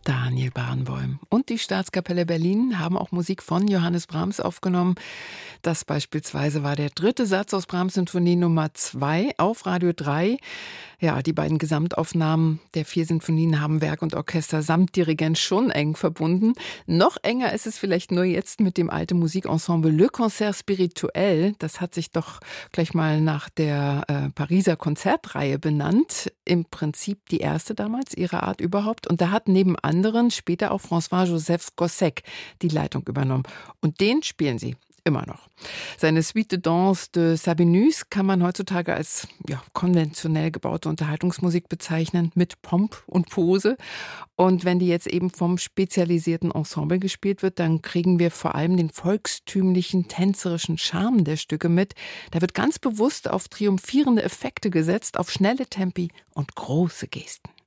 Daniel Barenboim. Und die Staatskapelle Berlin haben auch Musik von Johannes Brahms aufgenommen. Das beispielsweise war der 3. Satz aus Brahms Sinfonie Nummer 2 auf Radio 3. Ja, die beiden Gesamtaufnahmen der 4 Sinfonien haben Werk und Orchester samt Dirigent schon eng verbunden. Noch enger ist es vielleicht nur jetzt mit dem alten Musikensemble Le Concert Spirituel. Das hat sich doch gleich mal nach der Pariser Konzertreihe benannt. Im Prinzip die erste damals ihrer Art überhaupt. Und da hat neben anderen später auch François-Joseph Gossec die Leitung übernommen. Und den spielen sie immer noch. Seine Suite de Danse de Sabinus kann man heutzutage als konventionell gebaute Unterhaltungsmusik bezeichnen, mit Pomp und Pose. Und wenn die jetzt eben vom spezialisierten Ensemble gespielt wird, dann kriegen wir vor allem den volkstümlichen, tänzerischen Charme der Stücke mit. Da wird ganz bewusst auf triumphierende Effekte gesetzt, auf schnelle Tempi und große Gesten.